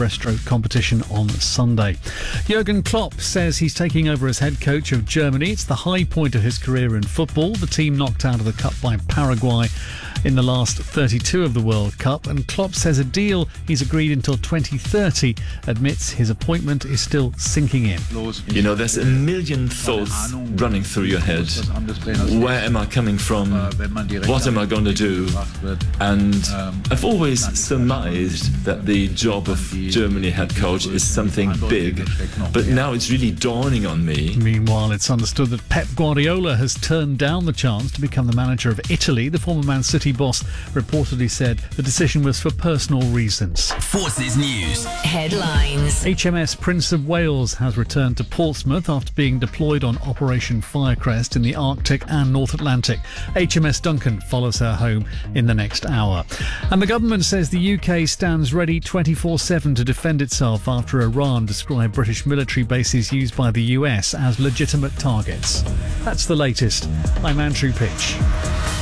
breaststroke competition on Sunday. Jurgen Klopp says he's taking over as head coach of Germany. It's the high point of his career in football. The team knocked out of the Cup by Paraguay in the last 32 of the World Cup, and Klopp says a deal he's agreed until 2030 admits his appointment is still sinking in. You know, there's a million thoughts running through your head. Where am I coming from? What am I going to do? And I've always surmised that the job of Germany head coach is something big, but now it's really dawning on me. Meanwhile, it's understood that Pep Guardiola has turned down the chance to become the manager of Italy. The former Man City boss reportedly said the decision was for personal reasons. Forces News headlines. HMS Prince of Wales has returned to Portsmouth after being deployed on Operation Firecrest in the Arctic and North Atlantic. HMS Duncan follows her home in the next hour. And the government says the UK stands ready 24/7 to defend itself after Iran described British military bases used by the US as legitimate targets. That's the latest. I'm Andrew Pitch.